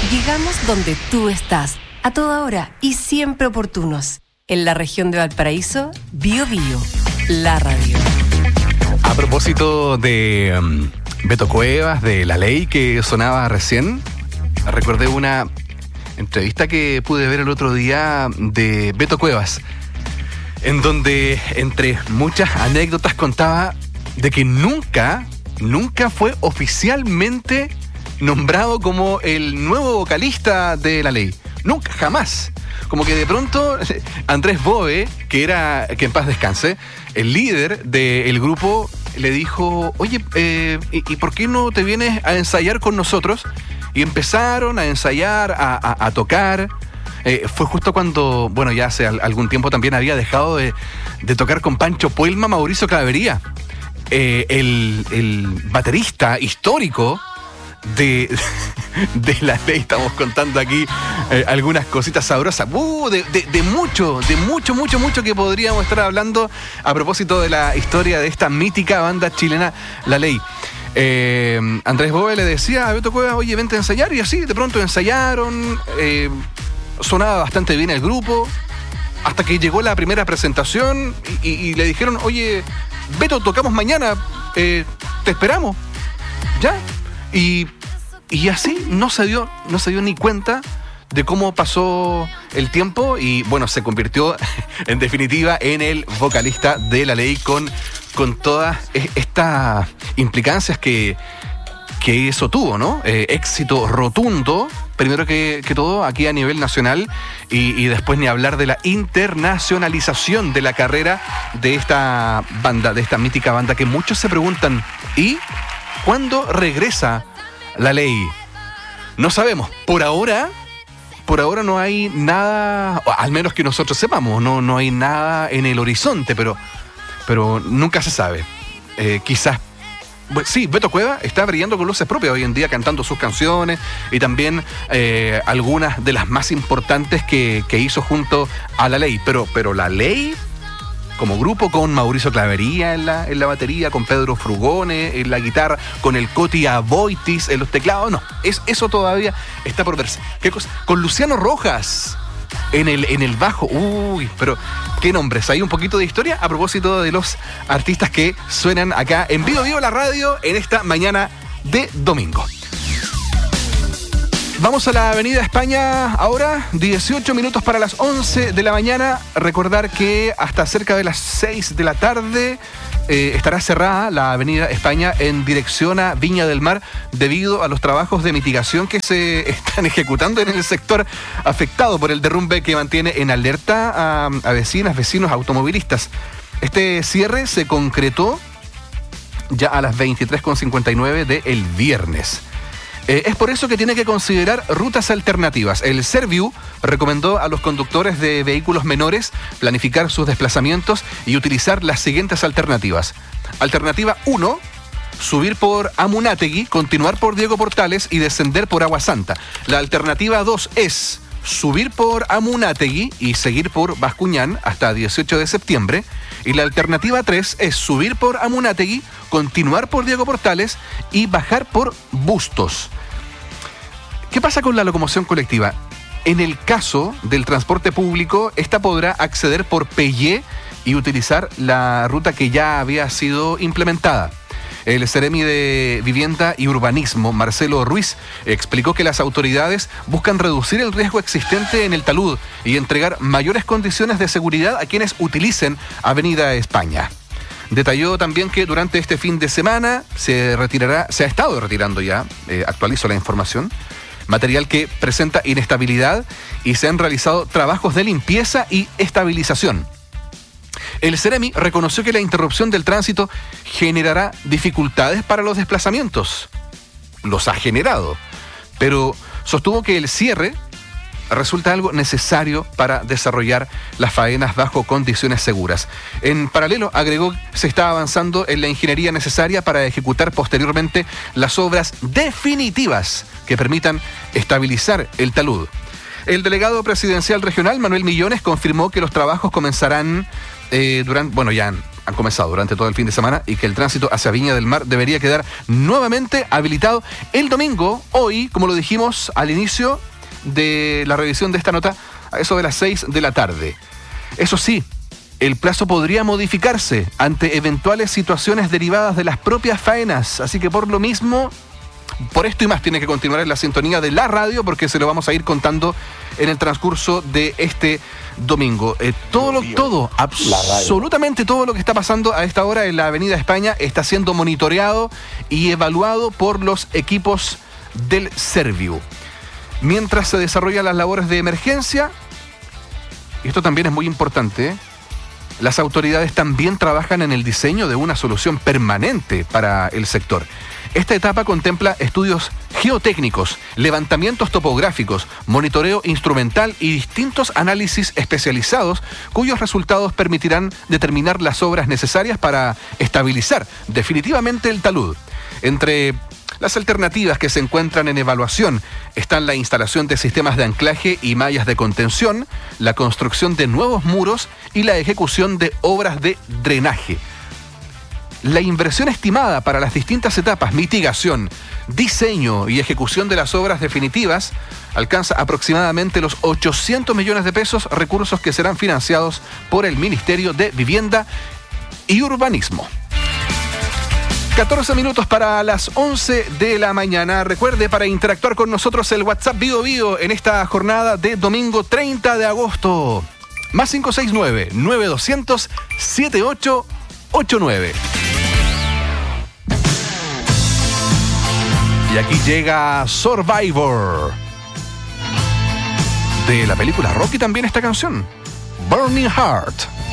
Llegamos donde tú estás, a toda hora y siempre oportunos. En la región de Valparaíso, Bío Bío, la radio. A propósito de Beto Cuevas, de La Ley que sonaba recién, recordé una entrevista que pude ver el otro día de Beto Cuevas, en donde, entre muchas anécdotas, contaba de que nunca fue oficialmente nombrado como el nuevo vocalista de La Ley. Nunca, jamás. Como que de pronto Andrés Bove, que en paz descanse, el líder del grupo, le dijo: oye, ¿y por qué no te vienes a ensayar con nosotros? Y empezaron a ensayar, a tocar. Fue justo cuando, bueno, ya hace algún tiempo también había dejado de tocar con Pancho Puelma, Mauricio Clavería, el baterista histórico de La Ley. Estamos contando aquí algunas cositas sabrosas. De mucho que podríamos estar hablando a propósito de la historia de esta mítica banda chilena, La Ley. Andrés Bove le decía a Beto Cuevas: oye, vente a ensayar, y así de pronto ensayaron. Sonaba bastante bien el grupo, hasta que llegó la primera presentación y le dijeron: oye, Beto, tocamos mañana, te esperamos. ¿Ya? Y así no se dio ni cuenta de cómo pasó el tiempo, y bueno, se convirtió en definitiva en el vocalista de La Ley con todas estas implicancias que eso tuvo, ¿no? Éxito rotundo, primero que todo aquí a nivel nacional, y después ni hablar de la internacionalización de la carrera de esta banda, de esta mítica banda, que muchos se preguntan: ¿y cuándo regresa La Ley? No sabemos. Por ahora no hay nada, al menos que nosotros sepamos, no hay nada en el horizonte, pero nunca se sabe. Quizás, sí, Beto Cuevas está brillando con luces propias hoy en día, cantando sus canciones, y también algunas de las más importantes que hizo junto a La Ley. Pero La Ley, como grupo, con Mauricio Clavería en la batería, con Pedro Frugone en la guitarra, con el Coti Aboitis en los teclados, no, eso todavía está por verse. ¿Qué cosa? Con Luciano Rojas en el bajo. Uy, pero qué nombres. Hay un poquito de historia a propósito de los artistas que suenan acá en Bío Bío, la radio, en esta mañana de domingo. Vamos a la Avenida España ahora, 18 minutos para las 11 de la mañana. Recordar que hasta cerca de las 6 de la tarde estará cerrada la Avenida España en dirección a Viña del Mar, debido a los trabajos de mitigación que se están ejecutando en el sector afectado por el derrumbe, que mantiene en alerta a vecinos, automovilistas. Este cierre se concretó ya a las 23:59 del viernes. Es por eso que tiene que considerar rutas alternativas. El Serviu recomendó a los conductores de vehículos menores planificar sus desplazamientos y utilizar las siguientes alternativas. Alternativa 1, subir por Amunátegui, continuar por Diego Portales y descender por Agua Santa. La alternativa 2 es subir por Amunátegui y seguir por Bascuñán hasta 18 de septiembre. Y la alternativa 3 es subir por Amunátegui, continuar por Diego Portales y bajar por Bustos. ¿Qué pasa con la locomoción colectiva? En el caso del transporte público, esta podrá acceder por Pellé y utilizar la ruta que ya había sido implementada. El Seremi de Vivienda y Urbanismo, Marcelo Ruiz, explicó que las autoridades buscan reducir el riesgo existente en el talud y entregar mayores condiciones de seguridad a quienes utilicen Avenida España. Detalló también que durante este fin de semana se ha estado retirando ya, actualizo la información, material que presenta inestabilidad, y se han realizado trabajos de limpieza y estabilización. El Seremi reconoció que la interrupción del tránsito generará dificultades para los desplazamientos. Los ha generado, pero sostuvo que el cierre resulta algo necesario para desarrollar las faenas bajo condiciones seguras. En paralelo, agregó, se está avanzando en la ingeniería necesaria para ejecutar posteriormente las obras definitivas que permitan estabilizar el talud. El delegado presidencial regional, Manuel Millones, confirmó que los trabajos comenzarán han comenzado durante todo el fin de semana y que el tránsito hacia Viña del Mar debería quedar nuevamente habilitado el domingo, hoy, como lo dijimos al inicio de la revisión de esta nota, a eso de las 6 de la tarde. Eso sí, el plazo podría modificarse ante eventuales situaciones derivadas de las propias faenas, así que por lo mismo, por esto y más tiene que continuar en la sintonía de la radio, porque se lo vamos a ir contando en el transcurso de este domingo. Absolutamente todo lo que está pasando a esta hora en la Avenida España está siendo monitoreado y evaluado por los equipos del Serviu. Mientras se desarrollan las labores de emergencia, y esto también es muy importante, las autoridades también trabajan en el diseño de una solución permanente para el sector. Esta etapa contempla estudios geotécnicos, levantamientos topográficos, monitoreo instrumental y distintos análisis especializados cuyos resultados permitirán determinar las obras necesarias para estabilizar definitivamente el talud. Entre las alternativas que se encuentran en evaluación están la instalación de sistemas de anclaje y mallas de contención, la construcción de nuevos muros y la ejecución de obras de drenaje. La inversión estimada para las distintas etapas, mitigación, diseño y ejecución de las obras definitivas, alcanza aproximadamente los 800 millones de pesos, recursos que serán financiados por el Ministerio de Vivienda y Urbanismo. 14 minutos para las 11 de la mañana. Recuerde, para interactuar con nosotros, el WhatsApp Bio Bio en esta jornada de domingo 30 de agosto. Más 569-9200-7889. Y aquí llega Survivor. De la película Rocky también esta canción. Burning Heart.